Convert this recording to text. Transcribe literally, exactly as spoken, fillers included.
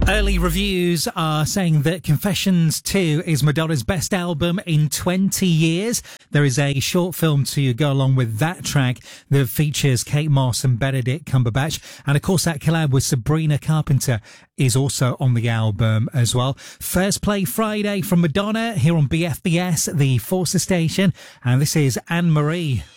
Early reviews are saying that Confessions two is Madonna's best album in twenty years. There is a short film to go along with that track that features Kate Moss and Benedict Cumberbatch. And of course, that collab with Sabrina Carpenter is also on the album as well. First Play Friday from Madonna here on B F B S, the Forcer station. And this is Anne Marie.